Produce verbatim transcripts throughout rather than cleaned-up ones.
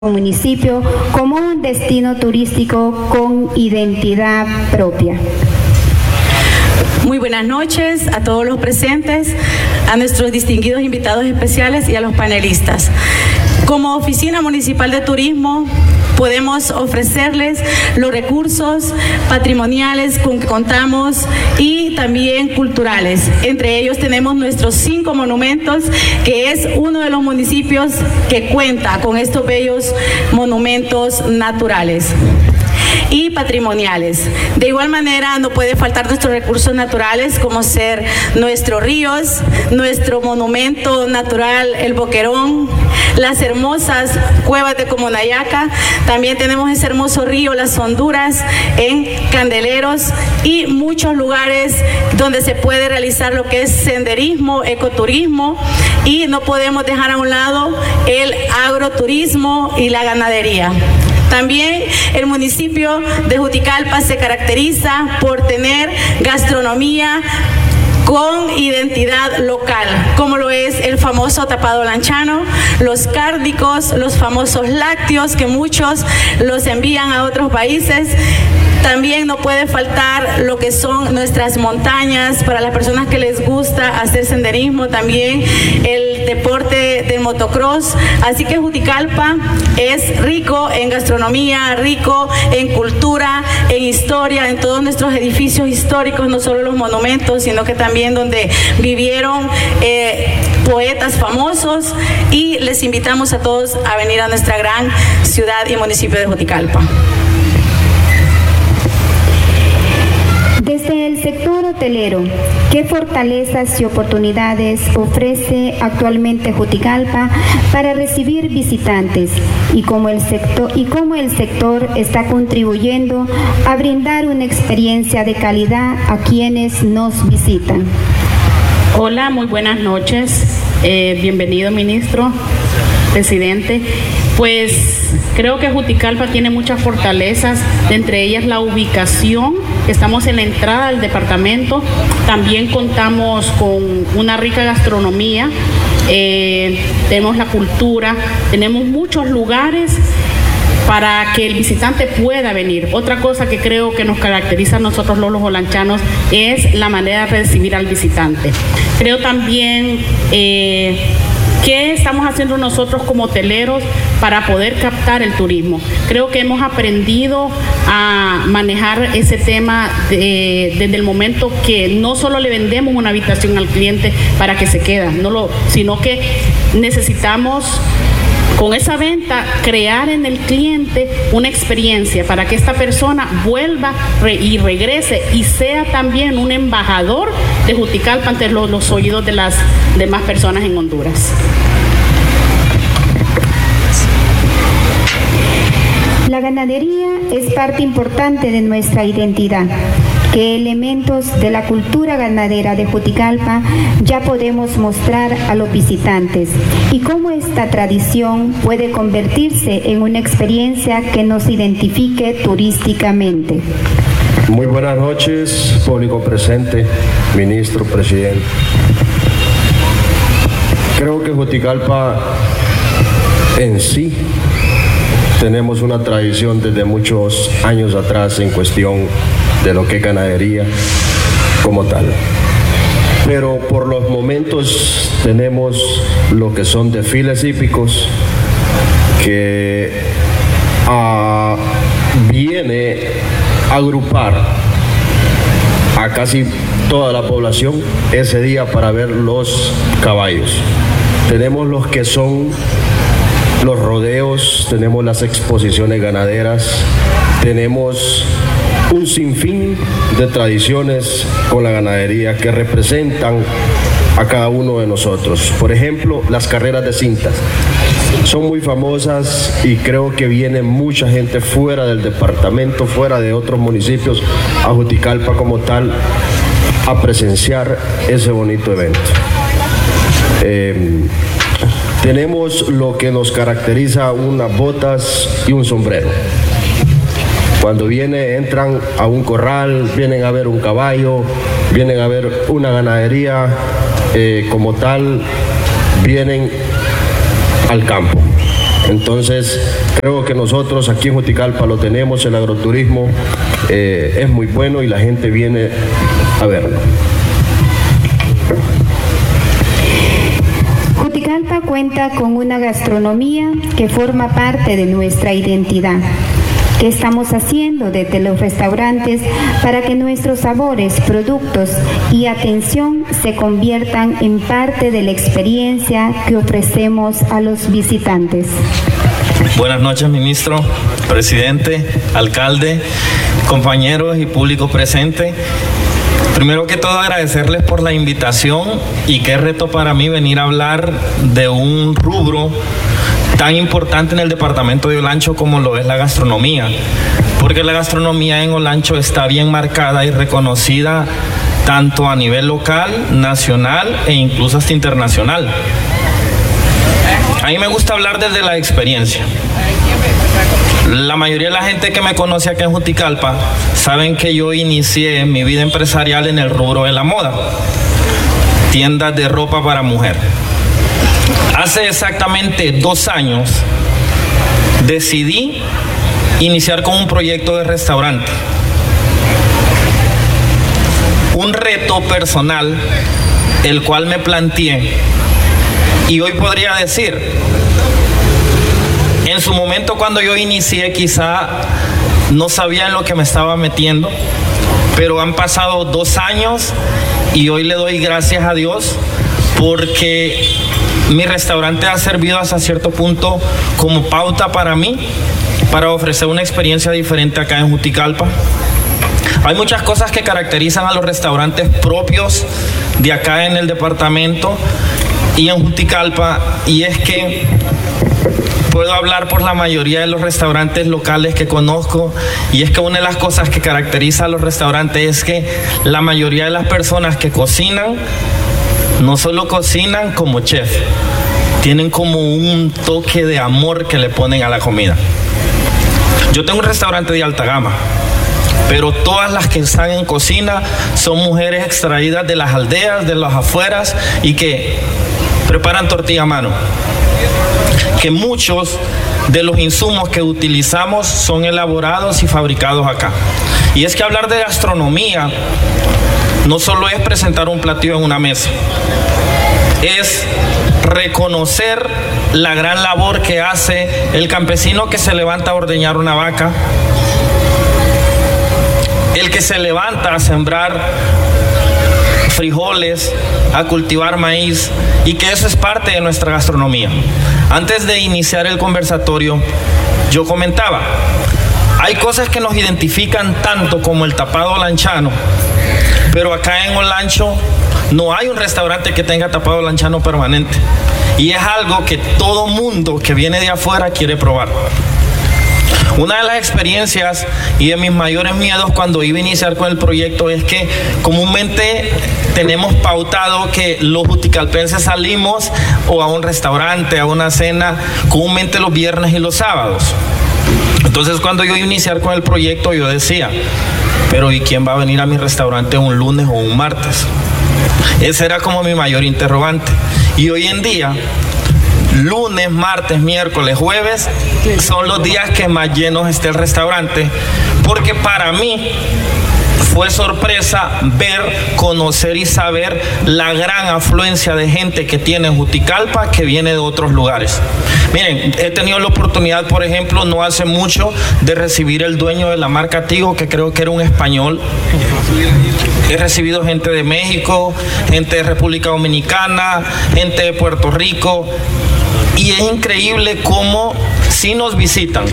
municipio como un destino turístico con identidad propia. Muy buenas noches a todos los presentes, a nuestros distinguidos invitados especiales y a los panelistas. Como Oficina Municipal de Turismo, podemos ofrecerles los recursos patrimoniales con que contamos y también culturales. Entre ellos tenemos nuestros cinco monumentos, que es uno de los municipios que cuenta con estos bellos monumentos naturales y patrimoniales. De igual manera, no puede faltar nuestros recursos naturales, como ser nuestros ríos, nuestro monumento natural, el Boquerón, las hermosas cuevas de Comonayaca. También tenemos ese hermoso río, las Honduras, en Candeleros, y muchos lugares donde se puede realizar lo que es senderismo, ecoturismo, y no podemos dejar a un lado el agroturismo y la ganadería. También el municipio de Juticalpa se caracteriza por tener gastronomía con identidad local, como lo es el famoso tapado lanchano, los cárdicos, los famosos lácteos que muchos los envían a otros países. También no puede faltar lo que son nuestras montañas para las personas que les gusta hacer senderismo, también el deporte del motocross. Así que Juticalpa es rico en gastronomía, rico en cultura, en historia, en todos nuestros edificios históricos, no solo los monumentos, sino que también donde vivieron eh, poetas famosos, y les invitamos a todos a venir a nuestra gran ciudad y municipio de Juticalpa. Desde el sector hotelero, ¿qué fortalezas y oportunidades ofrece actualmente Juticalpa para recibir visitantes, y cómo el sector, y cómo el sector está contribuyendo a brindar una experiencia de calidad a quienes nos visitan? Hola, muy buenas noches. Eh, bienvenido, ministro, presidente. Pues creo que Juticalpa tiene muchas fortalezas, entre ellas la ubicación. Estamos en la entrada del departamento, también contamos con una rica gastronomía, eh, tenemos la cultura, tenemos muchos lugares para que el visitante pueda venir. Otra cosa que creo que nos caracteriza a nosotros los olanchanos es la manera de recibir al visitante. Creo también eh, ¿qué estamos haciendo nosotros como hoteleros para poder captar el turismo? Creo que hemos aprendido a manejar ese tema de, desde el momento que no solo le vendemos una habitación al cliente para que se quede, no lo, sino que necesitamos con esa venta crear en el cliente una experiencia para que esta persona vuelva re y regrese y sea también un embajador de Juticalpa ante los, los oídos de las demás personas en Honduras. La ganadería es parte importante de nuestra identidad. ¿Qué elementos de la cultura ganadera de Juticalpa ya podemos mostrar a los visitantes? ¿Y cómo esta tradición puede convertirse en una experiencia que nos identifique turísticamente? Muy buenas noches, público presente, ministro, presidente. Creo que Juticalpa en sí tenemos una tradición desde muchos años atrás en cuestión de lo que es ganadería como tal. Pero por los momentos tenemos lo que son desfiles hípicos que uh, viene a agrupar a casi toda la población ese día para ver los caballos. Tenemos los que son los rodeos, tenemos las exposiciones ganaderas, tenemos un sinfín de tradiciones con la ganadería que representan a cada uno de nosotros. Por ejemplo, las carreras de cintas son muy famosas y creo que viene mucha gente fuera del departamento, fuera de otros municipios, a Juticalpa como tal, a presenciar ese bonito evento. Eh, tenemos lo que nos caracteriza, unas botas y un sombrero. Cuando viene, entran a un corral, vienen a ver un caballo, vienen a ver una ganadería, eh, como tal, vienen al campo. Entonces, creo que nosotros aquí en Juticalpa lo tenemos, el agroturismo eh, es muy bueno y la gente viene a verlo. Juticalpa cuenta con una gastronomía que forma parte de nuestra identidad. ¿Qué estamos haciendo desde los restaurantes para que nuestros sabores, productos y atención se conviertan en parte de la experiencia que ofrecemos a los visitantes? Buenas noches, ministro, presidente, alcalde, compañeros y público presente. Primero que todo, agradecerles por la invitación y qué reto para mí venir a hablar de un rubro tan importante en el departamento de Olancho como lo es la gastronomía, porque la gastronomía en Olancho está bien marcada y reconocida tanto a nivel local, nacional e incluso hasta internacional. A mí me gusta hablar desde la experiencia. La mayoría de la gente que me conoce acá en Juticalpa saben que yo inicié mi vida empresarial en el rubro de la moda, tiendas de ropa para mujer. Hace exactamente dos años decidí iniciar con un proyecto de restaurante. Un reto personal, el cual me planteé, y hoy podría decir, en su momento cuando yo inicié quizá no sabía en lo que me estaba metiendo, pero han pasado dos años y hoy le doy gracias a Dios porque mi restaurante ha servido hasta cierto punto como pauta para mí, para ofrecer una experiencia diferente acá en Juticalpa. Hay muchas cosas que caracterizan a los restaurantes propios de acá en el departamento y en Juticalpa, y es que puedo hablar por la mayoría de los restaurantes locales que conozco, y es que una de las cosas que caracteriza a los restaurantes es que la mayoría de las personas que cocinan no solo cocinan como chef, tienen como un toque de amor que le ponen a la comida. Yo tengo un restaurante de alta gama, pero todas las que están en cocina son mujeres extraídas de las aldeas, de las afueras, y que preparan tortilla a mano. Que muchos de los insumos que utilizamos son elaborados y fabricados acá. Y es que hablar de gastronomía no solo es presentar un platillo en una mesa, es reconocer la gran labor que hace el campesino que se levanta a ordeñar una vaca, el que se levanta a sembrar frijoles, a cultivar maíz, y que eso es parte de nuestra gastronomía. Antes de iniciar el conversatorio, yo comentaba, hay cosas que nos identifican tanto como el tapado lanchano, pero acá en Olancho no hay un restaurante que tenga tapado lanchano permanente, y es algo que todo mundo que viene de afuera quiere probar. Una de las experiencias y de mis mayores miedos cuando iba a iniciar con el proyecto es que comúnmente tenemos pautado que los juticalpenses salimos o a un restaurante, a una cena, comúnmente los viernes y los sábados. Entonces cuando yo iba a iniciar con el proyecto yo decía, pero ¿y quién va a venir a mi restaurante un lunes o un martes? Ese era como mi mayor interrogante. Y hoy en día, lunes, martes, miércoles, jueves son los días que más llenos está el restaurante, porque para mí fue sorpresa ver, conocer y saber la gran afluencia de gente que tiene en Juticalpa que viene de otros lugares. Miren, he tenido la oportunidad, por ejemplo, no hace mucho, de recibir el dueño de la marca Tigo, que creo que era un español. He recibido gente de México, gente de República Dominicana, gente de Puerto Rico, y es increíble cómo sí nos visitan.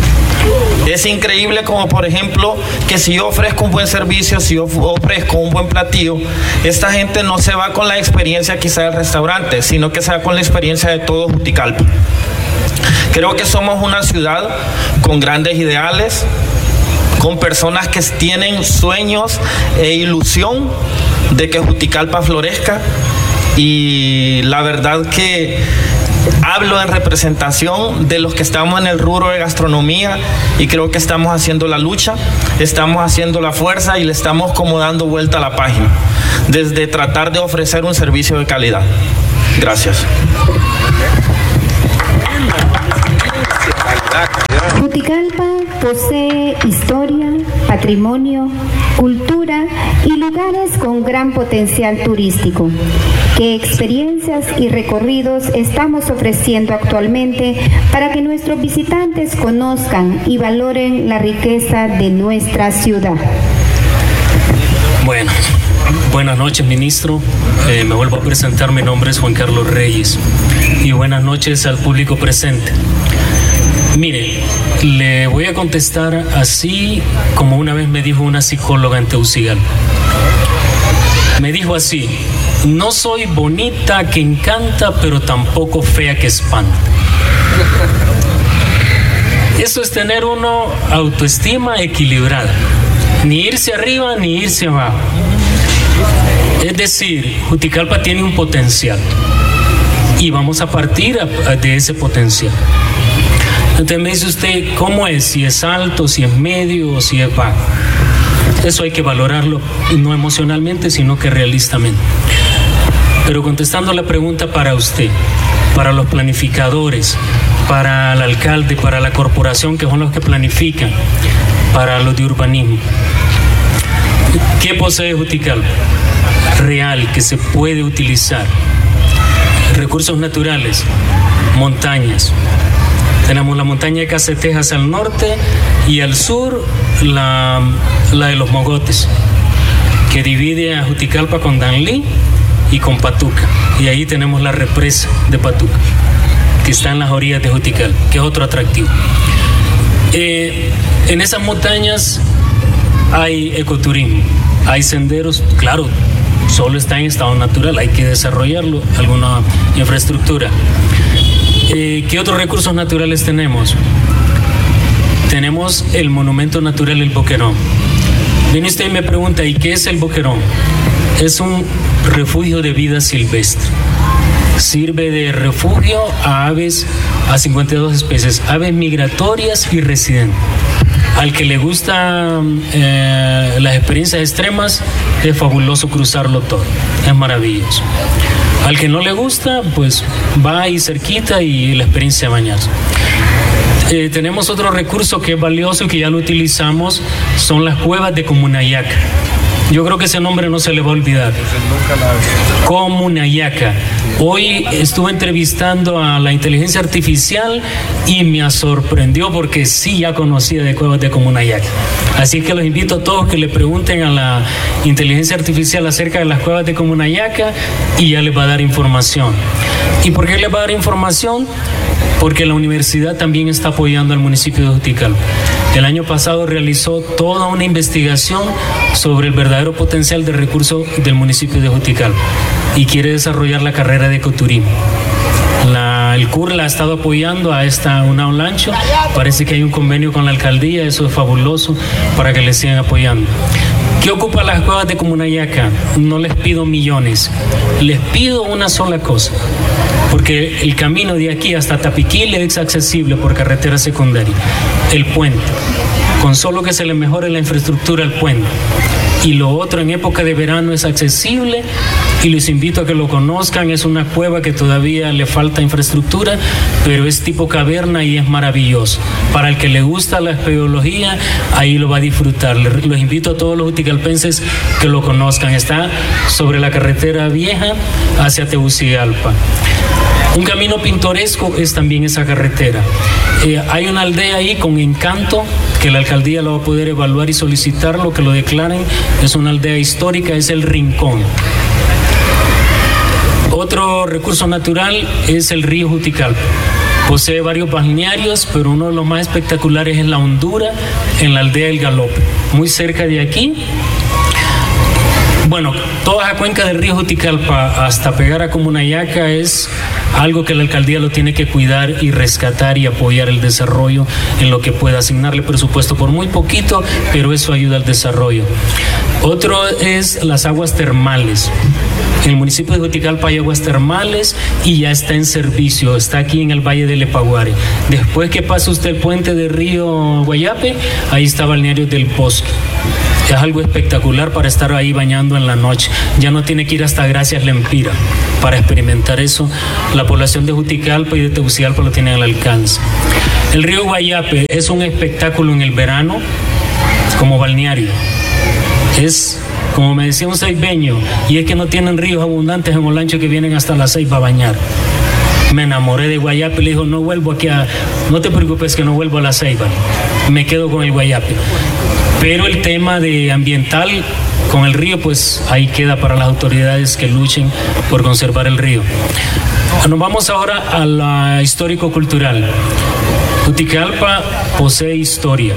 Es increíble como, por ejemplo, que si yo ofrezco un buen servicio, si yo ofrezco un buen platillo, esta gente no se va con la experiencia quizá del restaurante, sino que se va con la experiencia de todo Juticalpa. Creo que somos una ciudad con grandes ideales, con personas que tienen sueños e ilusión de que Juticalpa florezca, y la verdad que hablo en representación de los que estamos en el rubro de gastronomía, y creo que estamos haciendo la lucha, estamos haciendo la fuerza y le estamos como dando vuelta a la página, desde tratar de ofrecer un servicio de calidad. Gracias. Juticalpa posee historia, patrimonio, cultura y lugares con gran potencial turístico. ¿Qué experiencias y recorridos estamos ofreciendo actualmente para que nuestros visitantes conozcan y valoren la riqueza de nuestra ciudad? Bueno, buenas noches, ministro. Eh, me vuelvo a presentar. Mi nombre es Juan Carlos Reyes. Y buenas noches al público presente. Mire, le voy a contestar así como una vez me dijo una psicóloga en Tegucigalpa. Me dijo así: no soy bonita que encanta, pero tampoco fea que espanta. Eso es tener uno autoestima equilibrada. Ni irse arriba ni irse abajo. Es decir, Juticalpa tiene un potencial y vamos a partir de ese potencial. Entonces me dice usted, ¿cómo es? Si es alto, si es medio o si es bajo. Eso hay que valorarlo, no emocionalmente, sino que realistamente. Pero contestando la pregunta para usted, para los planificadores, para el alcalde, para la corporación, que son los que planifican, para los de urbanismo. ¿Qué posee Juticalpa? Real, que se puede utilizar. Recursos naturales, montañas. Tenemos la montaña de Casetejas al norte y al sur la, la de los Mogotes, que divide a Juticalpa con Danlí y con Patuca. Y ahí tenemos la represa de Patuca, que está en las orillas de Juticalpa, que es otro atractivo. Eh, en esas montañas hay ecoturismo, hay senderos, claro, solo está en estado natural, hay que desarrollarlo, alguna infraestructura. Eh, ¿Qué otros recursos naturales tenemos? Tenemos el monumento natural El Boquerón. Viene usted y me pregunta, ¿y qué es el Boquerón? Es un refugio de vida silvestre. Sirve de refugio a aves, a cincuenta y dos especies, aves migratorias y residentes. Al que le gustan eh, las experiencias extremas, es fabuloso cruzarlo todo, es maravilloso. Al que no le gusta, pues va ahí cerquita y la experiencia de bañarse. Eh, tenemos otro recurso que es valioso y que ya lo utilizamos, son las cuevas de Comunayaca. Yo creo que ese nombre no se le va a olvidar. Comunayaca. Hoy estuve entrevistando a la inteligencia artificial y me sorprendió porque sí ya conocía de cuevas de Comunayaca. Así que los invito a todos que le pregunten a la inteligencia artificial acerca de las cuevas de Comunayaca y ya les va a dar información. ¿Y por qué les va a dar información? Porque la universidad también está apoyando al municipio de Juticalpa. El año pasado realizó toda una investigación sobre el verdadero potencial de recursos del municipio de Juticalpa y quiere desarrollar la carrera de ecoturismo. La, el C U R la ha estado apoyando a esta UNAO Lancho. Parece que hay un convenio con la alcaldía, eso es fabuloso para que le sigan apoyando. ¿Qué ocupa las cuevas de Comunayaca? No les pido millones, les pido una sola cosa, porque el camino de aquí hasta Tapiquile es accesible por carretera secundaria, el puente, con solo que se le mejore la infraestructura al puente. Y lo otro, en época de verano es accesible y les invito a que lo conozcan. Es una cueva que todavía le falta infraestructura, pero es tipo caverna y es maravilloso. Para el que le gusta la espeleología, ahí lo va a disfrutar. Los invito a todos los juticalpenses que lo conozcan. Está sobre la carretera vieja hacia Tegucigalpa. Un camino pintoresco es también esa carretera. Eh, hay una aldea ahí con encanto que la alcaldía lo va a poder evaluar y solicitarlo, que lo declaren. Es una aldea histórica, es el Rincón. Otro recurso natural es el río Juticalpa. Posee varios balnearios, pero uno de los más espectaculares es la hondura en la aldea El Galope, muy cerca de aquí. Bueno, toda la cuenca del río Juticalpa hasta pegar a Comunayaca es algo que la alcaldía lo tiene que cuidar y rescatar y apoyar el desarrollo en lo que pueda, asignarle presupuesto por muy poquito, pero eso ayuda al desarrollo. Otro es las aguas termales. En el municipio de Juticalpa hay aguas termales y ya está en servicio, está aquí en el Valle del Epaguare. Después que pasa usted el puente del río Guayape, ahí está Balneario del Bosque. Es algo espectacular para estar ahí bañando en la noche. Ya no tiene que ir hasta Gracias Lempira para experimentar eso. La población de Juticalpa y de Tegucigalpa lo tiene al alcance. El río Guayape es un espectáculo en el verano como balneario. Es, como me decía un ceibeño, y es que no tienen ríos abundantes en Olancho que vienen hasta la Ceiba a bañar. Me enamoré de Guayape y le dijo, no vuelvo aquí a... No te preocupes que no vuelvo a la Ceiba, me quedo con el Guayape. Pero el tema de ambiental con el río, pues ahí queda para las autoridades que luchen por conservar el río. Nos vamos ahora a la histórico-cultural. Juticalpa posee historia.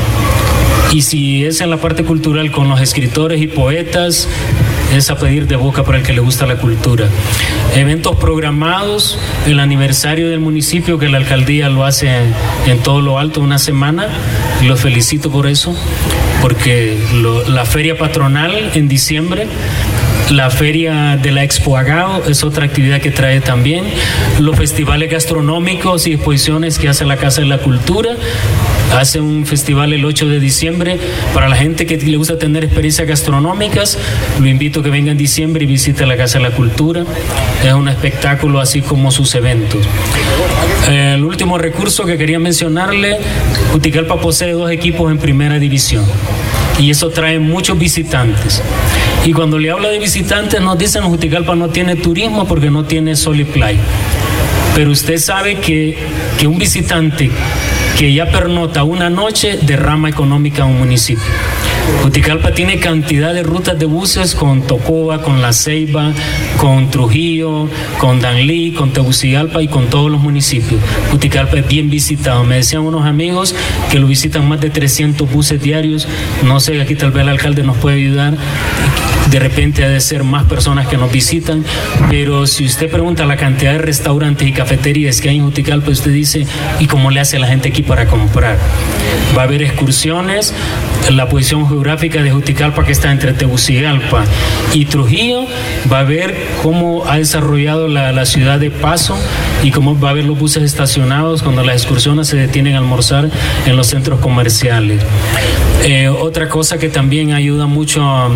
Y si es en la parte cultural con los escritores y poetas, es a pedir de boca para el que le gusta la cultura. Eventos programados, el aniversario del municipio, que la alcaldía lo hace en, en todo lo alto, una semana, y los felicito por eso, porque lo, la feria patronal en diciembre, la feria de la Expo Agao es otra actividad que trae también, los festivales gastronómicos y exposiciones que hace la Casa de la Cultura. Hace un festival el ocho de diciembre para la gente que le gusta tener experiencias gastronómicas. Lo invito a que venga en diciembre y visite la Casa de la Cultura. Es un espectáculo así como sus eventos. Eh, el último recurso que quería mencionarle, Juticalpa posee dos equipos en primera división y eso trae muchos visitantes. Y cuando le hablo de visitantes nos dicen que Juticalpa no tiene turismo porque no tiene sol y playa. Pero usted sabe que, que un visitante que ya pernota una noche derrama económica a un municipio. Juticalpa tiene cantidad de rutas de buses con Tocoa, con La Ceiba, con Trujillo, con Danlí, con Tegucigalpa y con todos los municipios. Juticalpa es bien visitado. Me decían unos amigos que lo visitan más de trescientos buses diarios. No sé, aquí tal vez el alcalde nos puede ayudar. De repente ha de ser más personas que nos visitan, pero si usted pregunta la cantidad de restaurantes y cafeterías que hay en Juticalpa, usted dice, ¿y cómo le hace la gente aquí para comprar? Va a haber excursiones, la posición geográfica de Juticalpa que está entre Tegucigalpa y Trujillo, va a ver cómo ha desarrollado la, la ciudad de paso y cómo va a haber los buses estacionados cuando las excursiones se detienen a almorzar en los centros comerciales. Eh, otra cosa que también ayuda mucho a...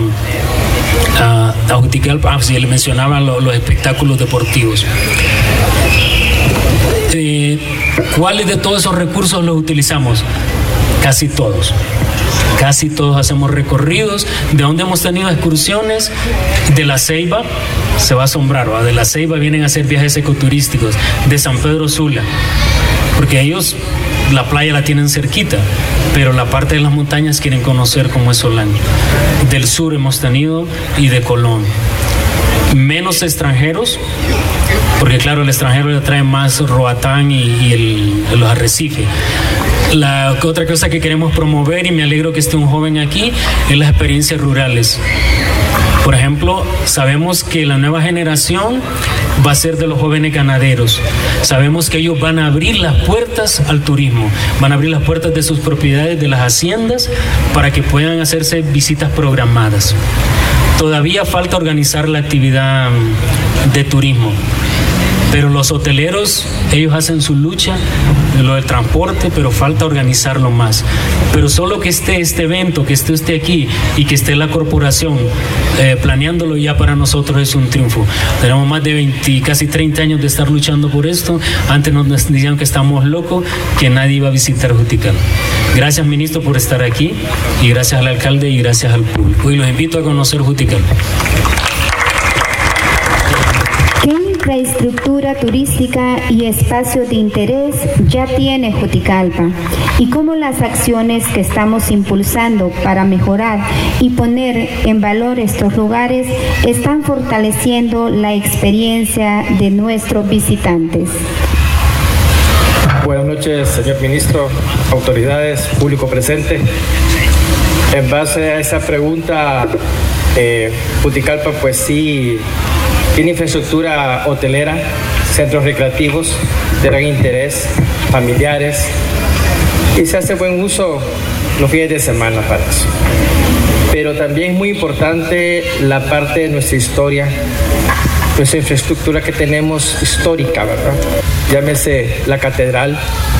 a, a Juticalpa, ah, sí, le mencionaba lo, los espectáculos deportivos. Eh, ¿Cuáles de todos esos recursos los utilizamos? Casi todos. Casi todos hacemos recorridos. ¿De dónde hemos tenido excursiones? De La Ceiba, se va a asombrar, ¿va? De La Ceiba vienen a hacer viajes ecoturísticos. De San Pedro Sula, porque ellos la playa la tienen cerquita, pero la parte de las montañas quieren conocer cómo es Solán. Del sur hemos tenido y de Colón. Menos extranjeros, porque claro, el extranjero le trae más Roatán y, y el, los arrecifes. La otra cosa que queremos promover, y me alegro que esté un joven aquí, es las experiencias rurales. Por ejemplo, sabemos que la nueva generación va a ser de los jóvenes ganaderos. Sabemos que ellos van a abrir las puertas al turismo, van a abrir las puertas de sus propiedades, de las haciendas, para que puedan hacerse visitas programadas. Todavía falta organizar la actividad de turismo, pero los hoteleros, ellos hacen su lucha, lo del transporte, pero falta organizarlo más. Pero solo que esté este evento, que esté usted aquí y que esté la corporación eh, planeándolo ya para nosotros es un triunfo. Tenemos más de veinte, casi treinta años de estar luchando por esto. Antes nos decían que estamos locos, que nadie iba a visitar Juticalpa. Gracias, ministro, por estar aquí, y gracias al alcalde y gracias al público. Y los invito a conocer Juticalpa. ¿Qué infraestructura turística y espacios de interés ya tiene Juticalpa? ¿Y cómo las acciones que estamos impulsando para mejorar y poner en valor estos lugares están fortaleciendo la experiencia de nuestros visitantes? Buenas noches, señor ministro, autoridades, público presente. En base a esa pregunta, eh, Juticalpa pues sí tiene infraestructura hotelera, centros recreativos de gran interés, familiares, y se hace buen uso los fines de semana para eso. Pero también es muy importante la parte de nuestra historia, nuestra infraestructura que tenemos histórica, ¿verdad? Llámese la catedral,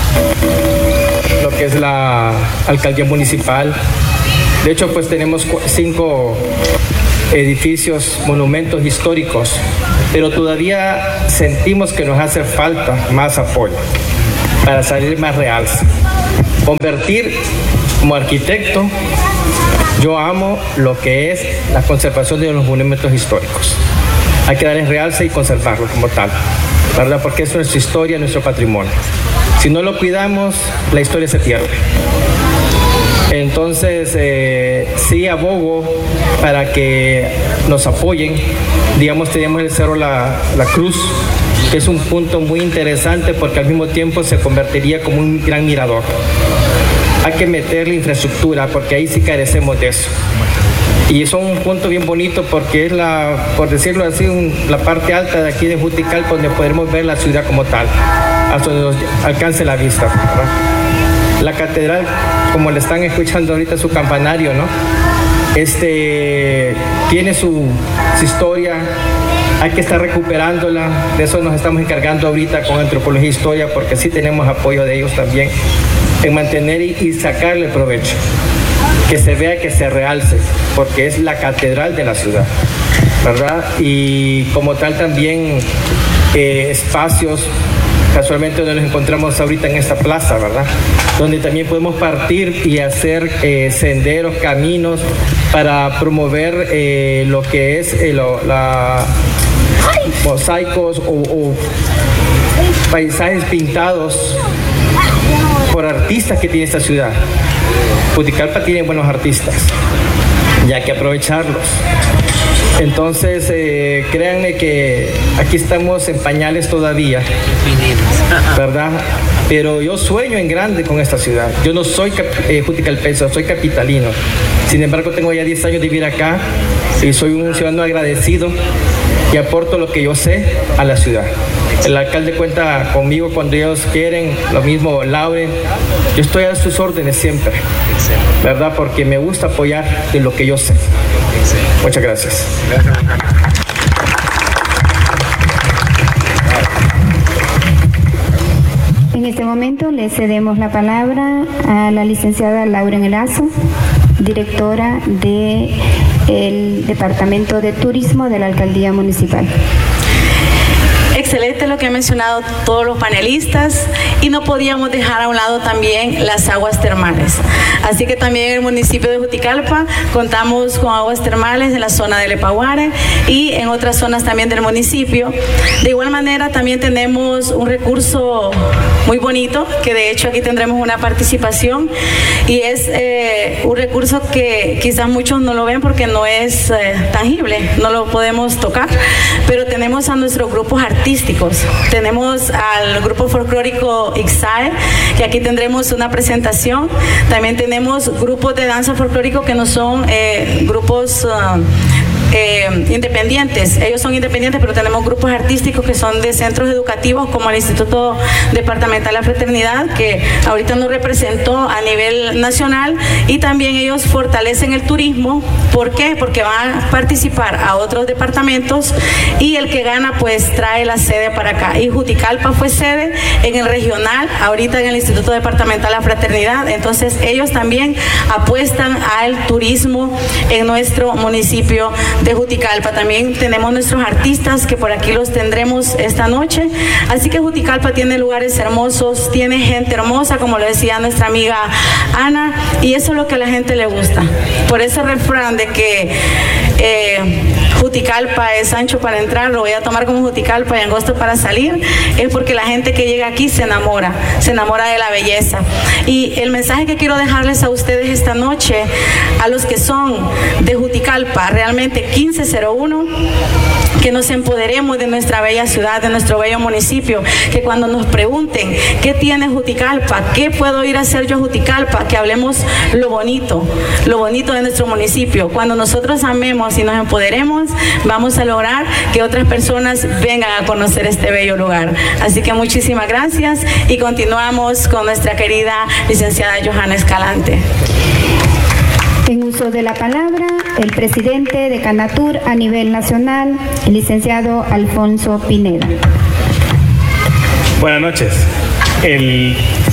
lo que es la alcaldía municipal. De hecho, pues tenemos cinco edificios, monumentos históricos, pero todavía sentimos que nos hace falta más apoyo. para salir más realce. Convertir como arquitecto, yo amo lo que es la conservación de los monumentos históricos. Hay que darles realce y conservarlos como tal, ¿verdad? Porque es nuestra historia, nuestro patrimonio. Si no lo cuidamos, la historia se pierde. Entonces, eh, sí abogo para que nos apoyen. Digamos, tenemos el Cerro La, La Cruz, que es un punto muy interesante porque al mismo tiempo se convertiría como un gran mirador. Hay que meterle infraestructura porque ahí sí carecemos de eso. Y es un punto bien bonito porque es la, por decirlo así, un, la parte alta de aquí de Juticalpa donde podremos ver la ciudad como tal, hasta donde nos alcance la vista, ¿verdad? La catedral, como le están escuchando ahorita su campanario, ¿no? Este, tiene su, su historia, hay que estar recuperándola, de eso nos estamos encargando ahorita con Antropología e Historia, porque sí tenemos apoyo de ellos también, en mantener y, y sacarle provecho, que se vea, que se realce, porque es la catedral de la ciudad, ¿verdad? Y como tal también eh, espacios, casualmente donde nos encontramos ahorita en esta plaza, ¿verdad? Donde también podemos partir y hacer eh, senderos, caminos para promover eh, lo que es eh, lo, la mosaicos o, o paisajes pintados por artistas que tiene esta ciudad. Juticalpa tiene buenos artistas y hay que aprovecharlos. Entonces, eh, créanme que aquí estamos en pañales todavía, ¿verdad? Pero yo sueño en grande con esta ciudad. Yo no soy eh, juticalpense, soy capitalino. Sin embargo, tengo ya diez años de vivir acá y soy un ciudadano agradecido y aporto lo que yo sé a la ciudad. El alcalde cuenta conmigo cuando ellos quieren, lo mismo Lauren. Yo estoy a sus órdenes siempre, ¿verdad? Porque me gusta apoyar de lo que yo sé. Muchas gracias. En este momento le cedemos la palabra a la licenciada Lauren Elazo, directora del Departamento de Turismo de la Alcaldía Municipal. Excelente lo que han mencionado todos los panelistas y no podíamos dejar a un lado también las aguas termales. Así que también en el municipio de Juticalpa contamos con aguas termales en la zona de Lepaguare y en otras zonas también del municipio. De igual manera también tenemos un recurso muy bonito que de hecho aquí tendremos una participación y es eh, un recurso que quizás muchos no lo ven porque no es eh, tangible, no lo podemos tocar, pero tenemos a nuestros grupos artísticos. Tenemos al grupo folclórico Ixae, que aquí tendremos una presentación. También tenemos grupos de danza folclórico que no son eh, grupos uh, Eh, independientes, ellos son independientes, pero tenemos grupos artísticos que son de centros educativos como el Instituto Departamental de la Fraternidad, que ahorita nos representó a nivel nacional, y también ellos fortalecen el turismo. ¿Por qué? Porque van a participar a otros departamentos y el que gana pues trae la sede para acá. Y Juticalpa fue sede en el regional, ahorita en el Instituto Departamental de la Fraternidad, entonces ellos también apuestan al turismo en nuestro municipio de Juticalpa. También tenemos nuestros artistas que por aquí los tendremos esta noche, así que Juticalpa tiene lugares hermosos, tiene gente hermosa, como lo decía nuestra amiga Ana, y eso es lo que a la gente le gusta. Por ese refrán de que eh, Juticalpa es ancho para entrar, lo voy a tomar como Juticalpa y angosto para salir, es porque la gente que llega aquí se enamora, se enamora de la belleza. Y el mensaje que quiero dejarles a ustedes esta noche, a los que son de Juticalpa, realmente quince cero uno, que nos empoderemos de nuestra bella ciudad, de nuestro bello municipio, que cuando nos pregunten qué tiene Juticalpa, qué puedo ir a hacer yo a Juticalpa, que hablemos lo bonito, lo bonito de nuestro municipio. Cuando nosotros amemos y nos empoderemos, vamos a lograr que otras personas vengan a conocer este bello lugar. Así que muchísimas gracias y continuamos con nuestra querida licenciada Johanna Escalante. En uso de la palabra, el presidente de Canatur a nivel nacional, el licenciado Alfonso Pineda. Buenas noches. El...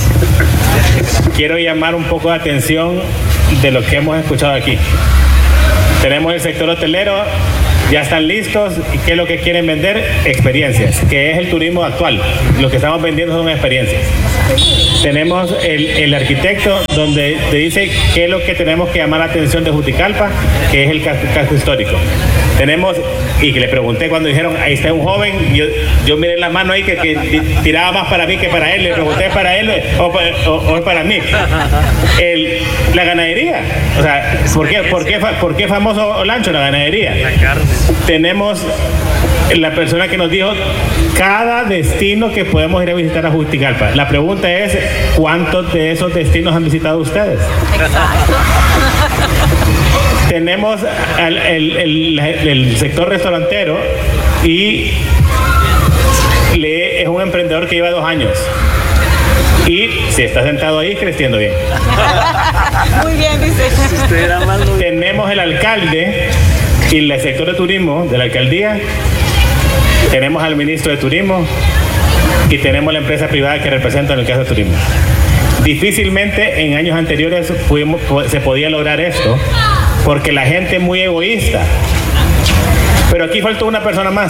Quiero llamar un poco de atención de lo que hemos escuchado aquí. Tenemos el sector hotelero, ya están listos, y ¿qué es lo que quieren vender? Experiencias, que es el turismo actual. Lo que estamos vendiendo son experiencias. Tenemos el, el arquitecto, donde te dice qué es lo que tenemos que llamar la atención de Juticalpa, que es el casco, casco histórico. Tenemos, y que le pregunté cuando dijeron, ahí está un joven, yo, yo miré la mano ahí que, que tiraba más para mí que para él, le pregunté para él o, o, o para mí. El, la ganadería, o sea, ¿por qué, por qué, por qué famoso Olancho? La ganadería. Tenemos la persona que nos dijo cada destino que podemos ir a visitar a Juticalpa. La pregunta es, ¿cuántos de esos destinos han visitado ustedes? Tenemos el, el, el, el sector restaurantero y le, es un emprendedor que lleva dos años. Y si está sentado ahí, creciendo bien. Muy bien, dice. Tenemos el alcalde y el sector de turismo de la alcaldía. Tenemos al ministro de turismo y tenemos la empresa privada que representa en el caso de turismo. Difícilmente en años anteriores pudimos, se podía lograr esto porque la gente es muy egoísta. Pero aquí faltó una persona más.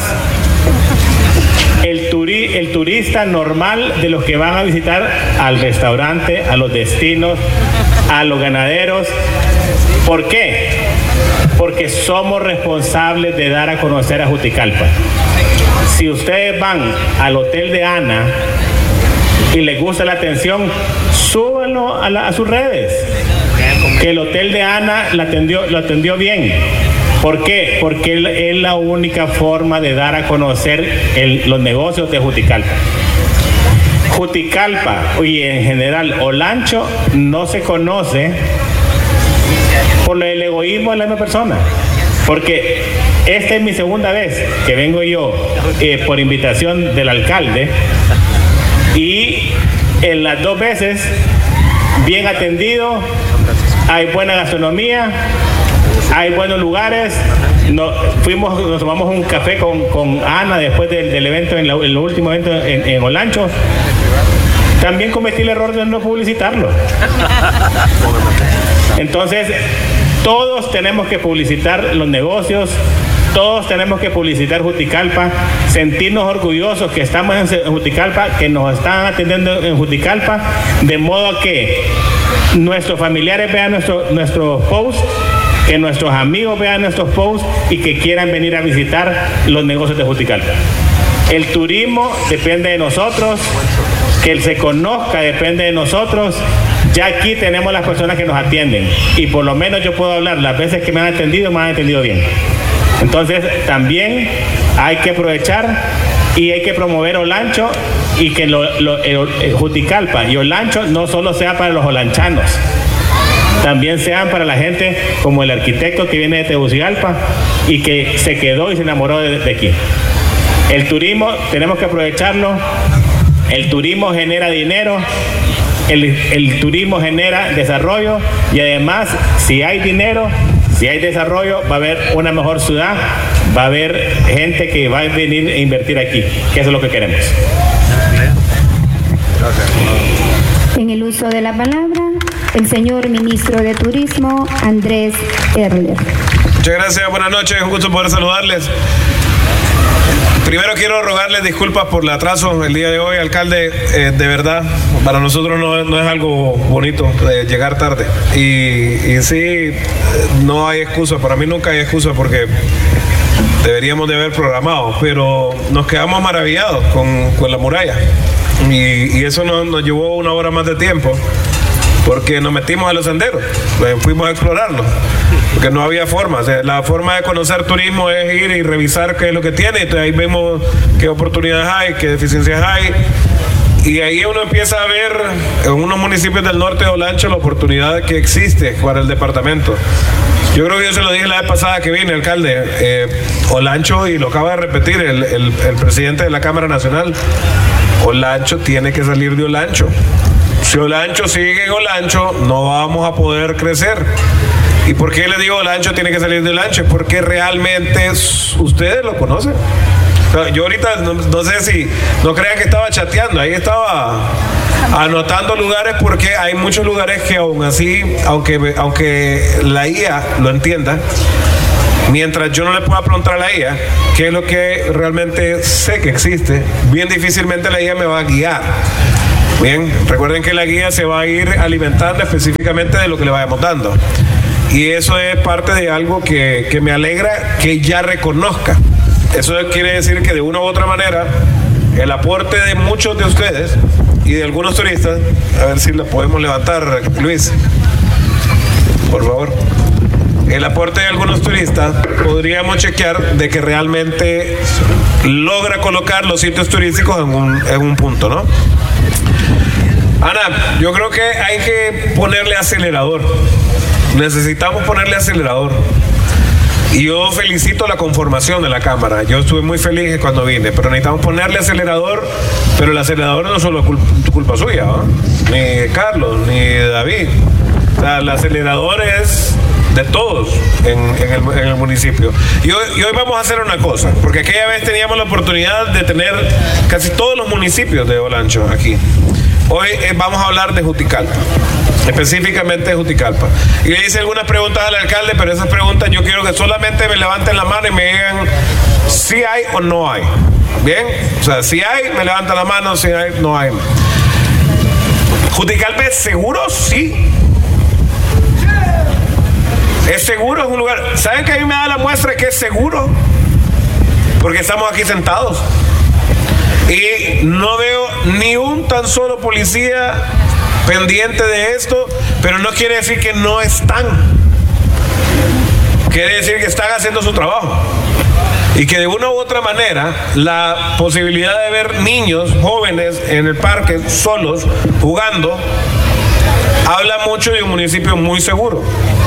El, turi, el turista normal de los que van a visitar al restaurante, a los destinos, a los ganaderos. ¿Por qué? Porque somos responsables de dar a conocer a Juticalpa. Si ustedes van al hotel de Ana y les gusta la atención, súbanlo a, la, a sus redes. Que el hotel de Ana la atendió, lo atendió bien. ¿Por qué? Porque es la única forma de dar a conocer el, los negocios de Juticalpa. Juticalpa y en general Olancho no se conoce por el egoísmo de la misma persona. Porque esta es mi segunda vez que vengo yo eh, por invitación del alcalde y en las dos veces bien atendido, hay buena gastronomía, hay buenos lugares. No, fuimos, nos tomamos un café con, con Ana después del, del evento, en, la, en el último evento en, en Olancho. También cometí el error de no publicitarlo. Entonces, todos tenemos que publicitar los negocios, todos tenemos que publicitar Juticalpa, sentirnos orgullosos que estamos en Juticalpa, que nos están atendiendo en Juticalpa, de modo que nuestros familiares vean nuestro, nuestros posts, que nuestros amigos vean nuestros posts y que quieran venir a visitar los negocios de Juticalpa. El turismo depende de nosotros, que él se conozca depende de nosotros. Ya aquí tenemos las personas que nos atienden y por lo menos yo puedo hablar, las veces que me han atendido, me han atendido bien. Entonces también hay que aprovechar y hay que promover Olancho y que lo, lo, el, el Juticalpa y Olancho no solo sea para los olanchanos, también sean para la gente como el arquitecto que viene de Tegucigalpa y que se quedó y se enamoró de, de aquí. El turismo tenemos que aprovecharlo, el turismo genera dinero. El, el turismo genera desarrollo y además si hay dinero, si hay desarrollo, va a haber una mejor ciudad, va a haber gente que va a venir a invertir aquí, que eso es lo que queremos. En el uso de la palabra, el señor ministro de Turismo, Andrés Erler. Muchas gracias, buenas noches, un gusto poder saludarles. Primero quiero rogarles disculpas por el atraso el día de hoy, alcalde. Eh, de verdad, para nosotros no, no es algo bonito eh, llegar tarde. Y, y sí, no hay excusa, para mí nunca hay excusa porque deberíamos de haber programado, pero nos quedamos maravillados con, con la muralla. Y, y eso nos, nos llevó una hora más de tiempo porque nos metimos a los senderos, eh, fuimos a explorarlos. Porque no había forma, o sea, la forma de conocer turismo es ir y revisar qué es lo que tiene, entonces ahí vemos qué oportunidades hay, qué deficiencias hay, y ahí uno empieza a ver en unos municipios del norte de Olancho la oportunidad que existe para el departamento. Yo creo que yo se lo dije la vez pasada que vine, alcalde, eh, Olancho, y lo acaba de repetir el, el, el presidente de la Cámara Nacional, Olancho tiene que salir de Olancho. Si Olancho sigue en Olancho, no vamos a poder crecer. ¿Y por qué les digo Olancho tiene que salir de Olancho? Porque realmente ustedes lo conocen. Yo ahorita no, no sé si, no crean que estaba chateando, ahí estaba anotando lugares porque hay muchos lugares que aún así, aunque, aunque la I A lo entienda, mientras yo no le pueda preguntar a la I A qué es lo que realmente sé que existe, bien difícilmente la I A me va a guiar. Bien, recuerden que la guía se va a ir alimentando específicamente de lo que le vayamos dando. Y eso es parte de algo que, que me alegra que ya reconozca. Eso quiere decir que de una u otra manera el aporte de muchos de ustedes y de algunos turistas, a ver si lo podemos levantar, Luis, por favor. El aporte de algunos turistas podríamos chequear de que realmente logra colocar los sitios turísticos en un, en un punto, ¿no? Ana, yo creo que hay que ponerle acelerador. Necesitamos ponerle acelerador. Y yo felicito la conformación de la Cámara. Yo estuve muy feliz cuando vine, pero necesitamos ponerle acelerador. Pero el acelerador no es solo culpa, culpa suya, ¿no? Ni de Carlos, ni de David. O sea, el acelerador es de todos en, en, el, en el municipio. Y hoy, y hoy vamos a hacer una cosa, porque aquella vez teníamos la oportunidad de tener casi todos los municipios de Olancho aquí. Hoy eh, vamos a hablar de Juticalpa, específicamente de Juticalpa. Y le hice algunas preguntas al alcalde, pero esas preguntas yo quiero que solamente me levanten la mano y me digan si hay o no hay. ¿Bien? O sea, si hay, me levantan la mano, si hay, no hay. ¿Juticalpa es seguro? Sí. ¿Es seguro? Es un lugar. ¿Saben que a mí me da la muestra que es seguro? Porque estamos aquí sentados. Y no veo ni un tan solo policía pendiente de esto, pero no quiere decir que no están. Quiere decir que están haciendo su trabajo. Y que de una u otra manera, la posibilidad de ver niños, jóvenes en el parque, solos, jugando, habla mucho de un municipio muy seguro.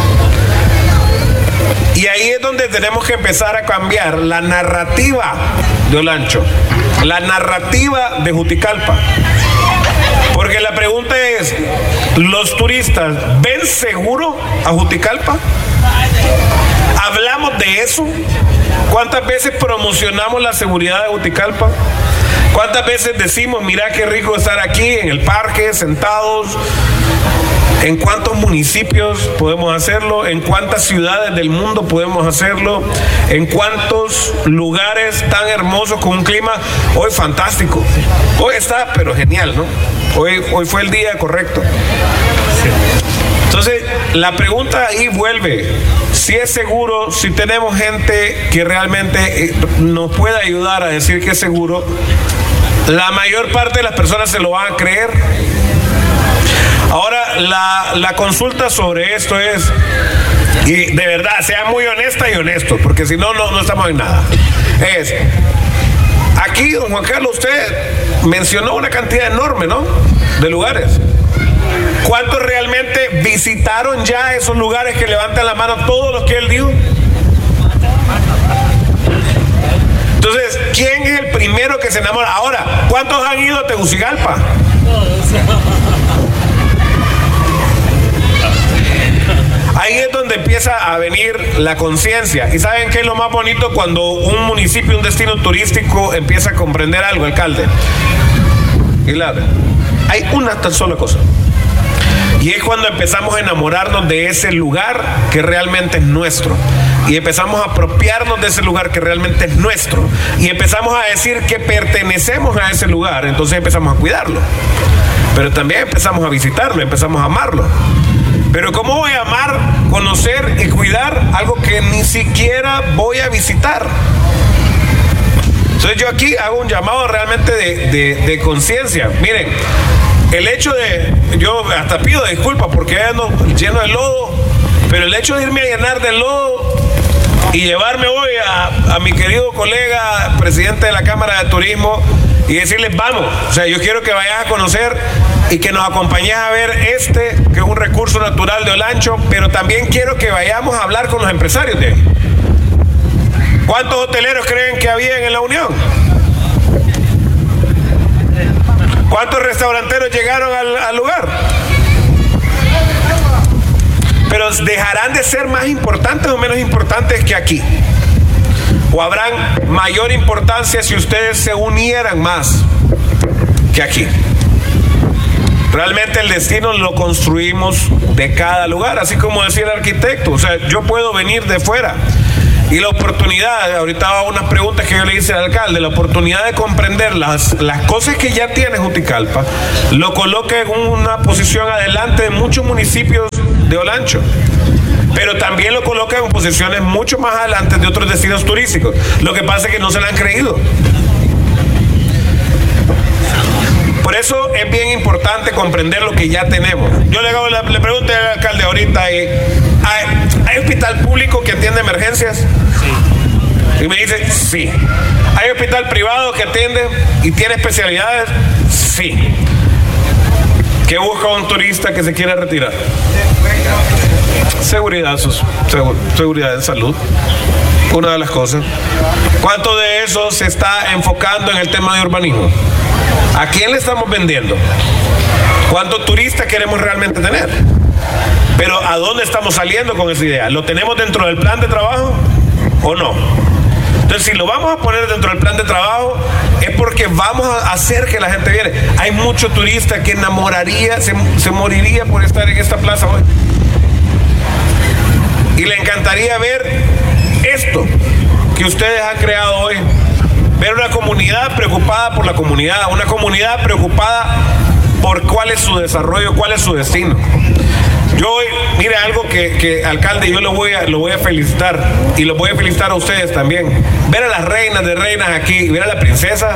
Y ahí es donde tenemos que empezar a cambiar la narrativa de Olancho, la narrativa de Juticalpa. Porque la pregunta es, ¿los turistas ven seguro a Juticalpa? ¿Hablamos de eso? ¿Cuántas veces promocionamos la seguridad de Juticalpa? ¿Cuántas veces decimos, mira qué rico estar aquí en el parque, sentados? ¿En cuántos municipios podemos hacerlo? ¿En cuántas ciudades del mundo podemos hacerlo? ¿En cuántos lugares tan hermosos con un clima hoy fantástico? Hoy está, pero genial, ¿no? Hoy, hoy fue el día correcto. Entonces, la pregunta ahí vuelve. Si es seguro, si tenemos gente que realmente nos pueda ayudar a decir que es seguro, la mayor parte de las personas se lo van a creer. Ahora, la, la consulta sobre esto es, y de verdad, sea muy honesta y honesto, porque si no, no, no estamos en nada. Es, aquí, don Juan Carlos, usted mencionó una cantidad enorme, ¿no?, de lugares. ¿Cuántos realmente visitaron ya esos lugares? Que levantan la mano todos los que él dijo. Entonces, ¿quién es el primero que se enamora? Ahora, ¿cuántos han ido a Tegucigalpa? Ahí es donde empieza a venir la conciencia. ¿Y saben qué es lo más bonito cuando un municipio, un destino turístico empieza a comprender algo, alcalde? Y la, hay una tan sola cosa. Y es cuando empezamos a enamorarnos de ese lugar que realmente es nuestro. Y empezamos a apropiarnos de ese lugar que realmente es nuestro. Y empezamos a decir que pertenecemos a ese lugar. Entonces empezamos a cuidarlo. Pero también empezamos a visitarlo, empezamos a amarlo. Pero ¿cómo voy a amar, conocer y cuidar algo que ni siquiera voy a visitar? Entonces yo aquí hago un llamado realmente de, de, de conciencia. Miren, el hecho de, yo hasta pido disculpas porque ando lleno de lodo, pero el hecho de irme a llenar de lodo y llevarme hoy a, a mi querido colega, presidente de la Cámara de Turismo, y decirles, vamos, o sea, yo quiero que vayas a conocer y que nos acompañes a ver este, que es un recurso natural de Olancho, pero también quiero que vayamos a hablar con los empresarios de ahí. ¿Cuántos hoteleros creen que habían en la Unión? ¿Cuántos restauranteros llegaron al, al lugar? Pero ¿dejarán de ser más importantes o menos importantes que aquí? ¿O habrán mayor importancia si ustedes se unieran más que aquí? Realmente el destino lo construimos de cada lugar, así como decía el arquitecto. O sea, yo puedo venir de fuera Y la oportunidad, ahorita va unas preguntas que yo le hice al alcalde, la oportunidad de comprender las, las cosas que ya tiene Juticalpa, lo coloca en una posición adelante de muchos municipios de Olancho, pero también lo coloca en posiciones mucho más adelante de otros destinos turísticos. Lo que pasa es que no se la han creído. Por eso es bien importante comprender lo que ya tenemos. Yo le, hago, le pregunté al alcalde ahorita, ¿hay, ¿hay hospital público que atiende emergencias? Sí. Y me dice, sí. ¿Hay hospital privado que atiende y tiene especialidades? Sí. ¿Qué busca un turista que se quiera retirar? Seguridad, sus, segu, seguridad en salud. Una de las cosas. ¿Cuánto de eso se está enfocando en el tema de urbanismo? ¿A quién le estamos vendiendo? ¿Cuántos turistas queremos realmente tener? Pero ¿a dónde estamos saliendo con esa idea? ¿Lo tenemos dentro del plan de trabajo o no? Entonces, si lo vamos a poner dentro del plan de trabajo, es porque vamos a hacer que la gente viene. Hay mucho turista que enamoraría, se, se moriría por estar en esta plaza hoy. Y le encantaría ver esto que ustedes han creado hoy. Ver una comunidad preocupada por la comunidad, una comunidad preocupada por cuál es su desarrollo, cuál es su destino. Yo hoy, mire algo que, que alcalde, yo lo voy, a, lo voy a felicitar y lo voy a felicitar a ustedes también. Ver a las reinas de reinas aquí, ver a la princesa,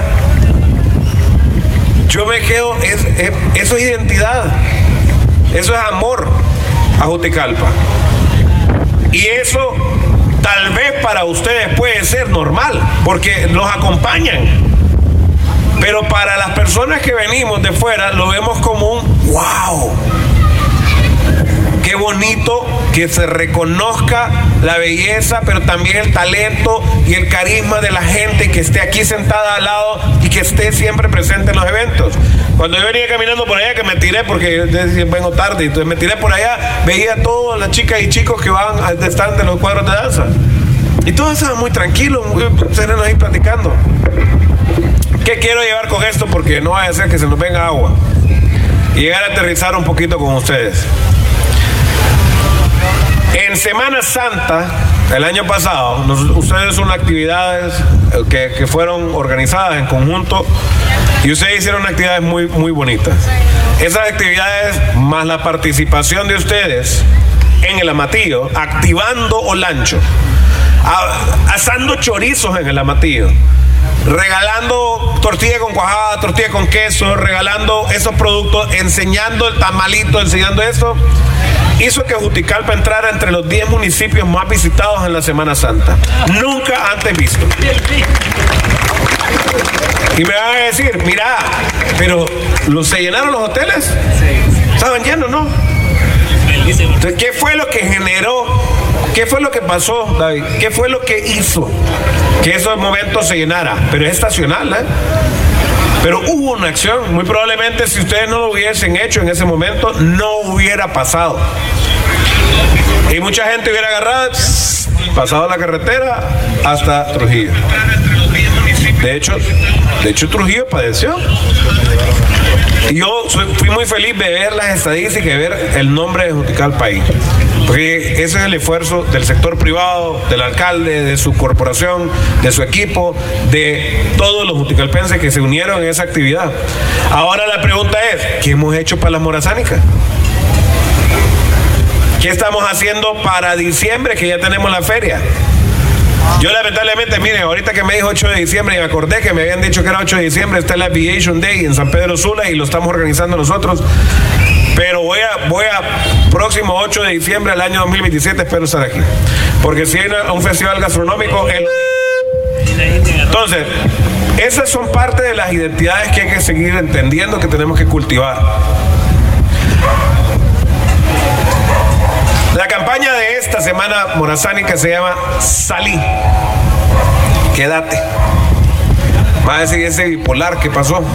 yo me quedo, es, es, eso es identidad, eso es amor a Juticalpa. Y eso tal vez para ustedes puede ser normal, porque nos acompañan. Pero para las personas que venimos de fuera, lo vemos como un wow. Qué bonito que se reconozca la belleza, pero también el talento y el carisma de la gente que esté aquí sentada al lado y que esté siempre presente en los eventos. Cuando yo venía caminando por allá, que me tiré porque vengo tarde, entonces me tiré por allá, veía a todas las chicas y chicos que van a estar en los cuadros de danza. Y todos estaban muy tranquilos, muy serenos ahí platicando. ¿Qué quiero llevar con esto? Porque no vaya a ser que se nos venga agua. Y llegar a aterrizar un poquito con ustedes. En Semana Santa, el año pasado, nos, ustedes son actividades que, que fueron organizadas en conjunto y ustedes hicieron actividades muy, muy bonitas. Esas actividades, más la participación de ustedes en el Amatillo, activando Olancho, a, asando chorizos en el Amatillo, regalando tortilla con cuajada, tortilla con queso, regalando esos productos, enseñando el tamalito, enseñando eso, hizo que Juticalpa entrara entre los diez municipios más visitados en la Semana Santa. Nunca antes visto. Y me van a decir, mira, pero ¿se llenaron los hoteles? ¿Estaban llenos, no? Entonces, ¿qué fue lo que generó? ¿Qué fue lo que pasó, David? ¿Qué fue lo que hizo que esos momentos se llenara? Pero es estacional, ¿eh? Pero hubo una acción. Muy probablemente si ustedes no lo hubiesen hecho en ese momento, no hubiera pasado. Y mucha gente hubiera agarrado, pasado la carretera hasta Trujillo. De hecho, de hecho Trujillo padeció. Y yo soy, fui muy feliz de ver las estadísticas y de ver el nombre de Juticalpa ahí. Porque ese es el esfuerzo del sector privado, del alcalde, de su corporación, de su equipo, de todos los juticalpenses que se unieron en esa actividad. Ahora la pregunta es, ¿qué hemos hecho para las morazánicas? ¿Qué estamos haciendo para diciembre, que ya tenemos la feria? Yo lamentablemente, miren, ahorita que me dijo ocho de diciembre y me acordé que me habían dicho que era ocho de diciembre, está el Aviation Day en San Pedro Sula y lo estamos organizando nosotros. Pero voy a, voy a, próximo ocho de diciembre del año dos mil veintisiete espero estar aquí. Porque si hay una, un festival gastronómico... El... Entonces, esas son parte de las identidades que hay que seguir entendiendo, que tenemos que cultivar. La campaña de esta semana morazánica se llama Salí, quédate. Va a decir ese bipolar que pasó.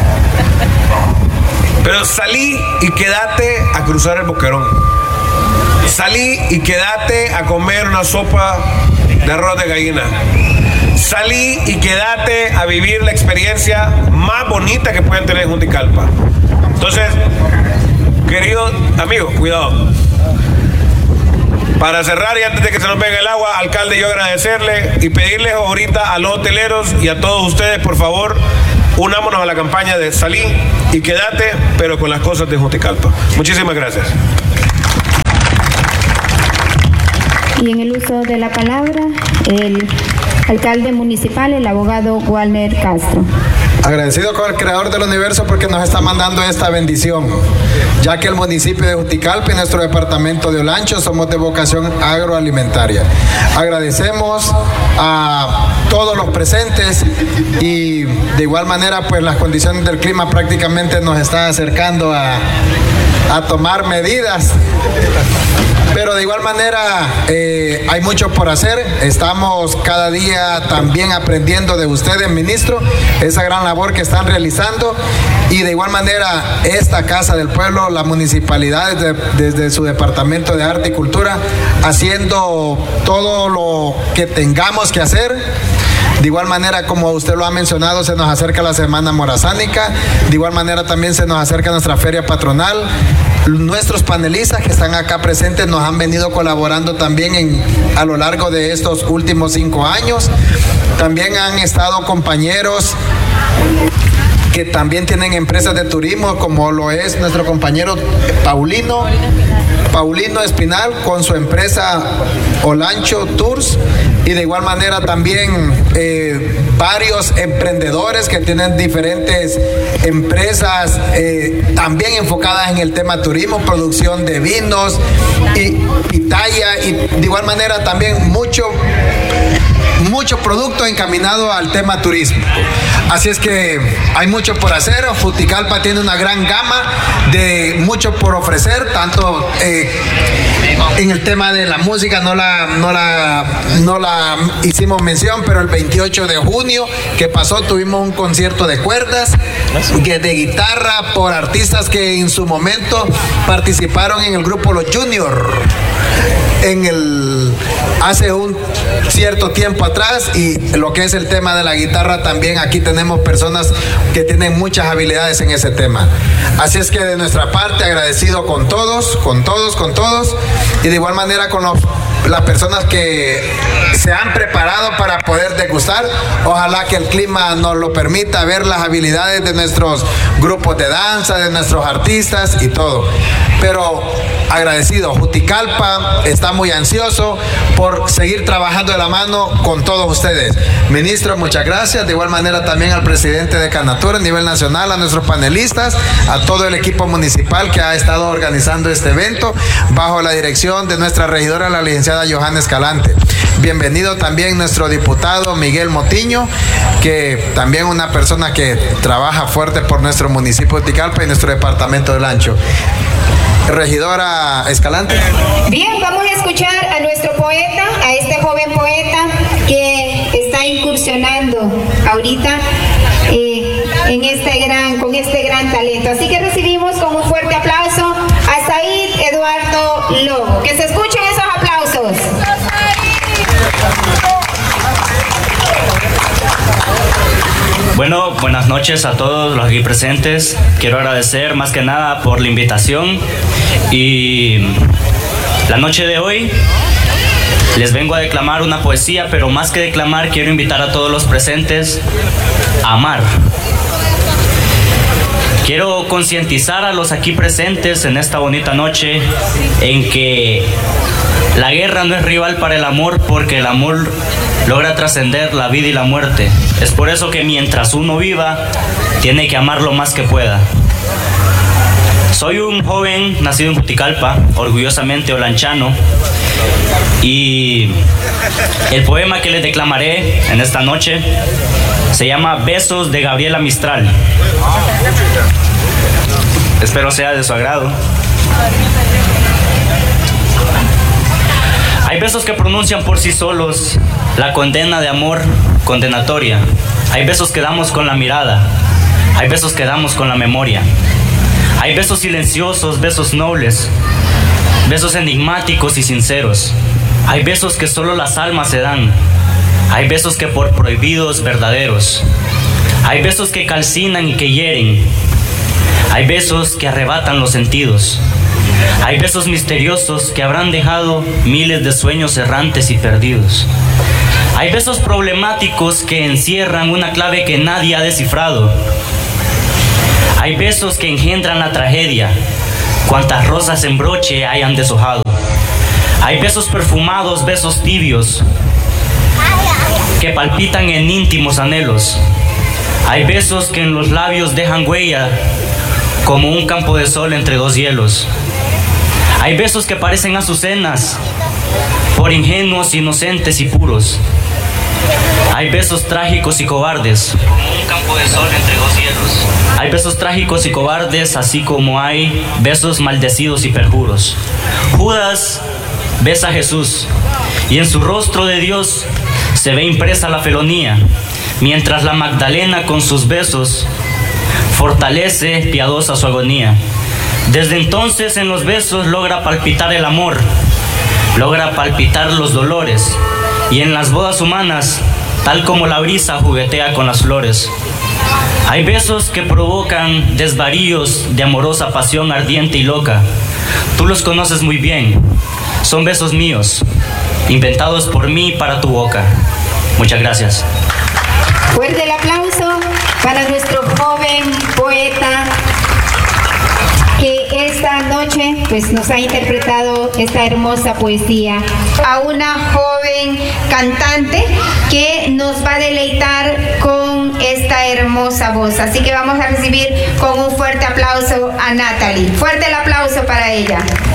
Pero salí y quédate a cruzar el Boquerón. Salí y quédate a comer una sopa de arroz de gallina. Salí y quédate a vivir la experiencia más bonita que pueden tener en Juticalpa. Entonces, queridos amigos, cuidado. Para cerrar y antes de que se nos venga el agua, alcalde, yo agradecerle y pedirles ahorita a los hoteleros y a todos ustedes, por favor, unámonos a la campaña de Salí y Quédate, pero con las cosas de Juticalpa. Muchísimas gracias. Y en el uso de la palabra, el alcalde municipal, el abogado Walner Castro. Agradecido con el creador del universo porque nos está mandando esta bendición, ya que el municipio de Juticalpa y nuestro departamento de Olancho somos de vocación agroalimentaria. Agradecemos a todos los presentes y de igual manera pues las condiciones del clima prácticamente nos están acercando a, a tomar medidas. Pero de igual manera eh, hay mucho por hacer. Estamos cada día también aprendiendo de ustedes, ministro, esa gran labor que están realizando. Y de igual manera esta Casa del Pueblo, la municipalidad desde, desde su departamento de arte y cultura, haciendo todo lo que tengamos que hacer. De igual manera, como usted lo ha mencionado, se nos acerca la Semana Morazánica. De igual manera también se nos acerca nuestra feria patronal. Nuestros panelistas que están acá presentes nos han venido colaborando también en, a lo largo de estos últimos cinco años. También han estado compañeros que también tienen empresas de turismo, como lo es nuestro compañero Paulino, Paulino Espinal con su empresa Olancho Tours, y de igual manera también eh, varios emprendedores que tienen diferentes empresas eh, también enfocadas en el tema turismo, producción de vinos y pitaya, y de igual manera también mucho mucho producto encaminado al tema turismo. Así es que hay mucho por hacer. Juticalpa tiene una gran gama de mucho por ofrecer, tanto eh, en el tema de la música no la, no la, no la hicimos mención, pero el veintiocho de junio que pasó tuvimos un concierto de cuerdas, de, de guitarra por artistas que en su momento participaron en el grupo Los Junior en el hace un cierto tiempo atrás, y lo que es el tema de la guitarra también aquí tenemos personas que tienen muchas habilidades en ese tema. Así es que de nuestra parte agradecido con todos, con todos, con todos, y de igual manera con los las personas que se han preparado para poder degustar. Ojalá que el clima nos lo permita ver las habilidades de nuestros grupos de danza, de nuestros artistas y todo. Pero agradecido, Juticalpa está muy ansioso por seguir trabajando de la mano con todos ustedes. Ministro, muchas gracias. De igual manera también al presidente de Canatura a nivel nacional, a nuestros panelistas, a todo el equipo municipal que ha estado organizando este evento bajo la dirección de nuestra regidora, la licenciada Johanna Escalante. Bienvenido también nuestro diputado Miguel Motiño, que también una persona que trabaja fuerte por nuestro municipio de Juticalpa y nuestro departamento del Ancho. Regidora Escalante. Bien, vamos a escuchar a nuestro poeta, a este joven poeta que está incursionando ahorita eh, en este gran, con este gran talento. Así que recibimos con un fuerte aplauso a Said Eduardo Lobo. Que se escuchen esos aplausos. Bueno, buenas noches a todos los aquí presentes. Quiero agradecer más que nada por la invitación, y la noche de hoy les vengo a declamar una poesía, pero más que declamar quiero invitar a todos los presentes a amar. Quiero concientizar a los aquí presentes en esta bonita noche en que la guerra no es rival para el amor, porque el amor logra trascender la vida y la muerte. Es por eso que mientras uno viva, tiene que amar lo más que pueda. Soy un joven nacido en Juticalpa, orgullosamente olanchano, y el poema que les declamaré en esta noche se llama Besos de Gabriela Mistral. Espero sea de su agrado. Hay besos que pronuncian por sí solos la condena de amor condenatoria. Hay besos que damos con la mirada. Hay besos que damos con la memoria. Hay besos silenciosos, besos nobles, besos enigmáticos y sinceros. Hay besos que solo las almas se dan. Hay besos que por prohibidos verdaderos. Hay besos que calcinan y que hieren. Hay besos que arrebatan los sentidos. Hay besos misteriosos que habrán dejado miles de sueños errantes y perdidos. Hay besos problemáticos que encierran una clave que nadie ha descifrado. Hay besos que engendran la tragedia, cuantas rosas en broche hayan deshojado. Hay besos perfumados, besos tibios, que palpitan en íntimos anhelos. Hay besos que en los labios dejan huella, como un campo de sol entre dos hielos. Hay besos que parecen azucenas, por ingenuos, inocentes y puros. Hay besos trágicos y cobardes, como un campo de sol entre dos hielos. Hay besos trágicos y cobardes, así como hay besos maldecidos y perjuros. Judas besa a Jesús, y en su rostro de Dios se ve impresa la felonía, mientras la Magdalena con sus besos fortalece piadosa su agonía. Desde entonces en los besos logra palpitar el amor, logra palpitar los dolores, y en las bodas humanas, tal como la brisa juguetea con las flores. Hay besos que provocan desvaríos de amorosa pasión ardiente y loca. Tú los conoces muy bien, son besos míos, inventados por mí para tu boca. Muchas gracias. Fuerte el aplauso para nuestro joven poeta que esta noche pues nos ha interpretado esta hermosa poesía, a una joven cantante que nos va a deleitar con esta hermosa voz. Así que vamos a recibir con un fuerte aplauso a Natalie. Fuerte el aplauso para ella.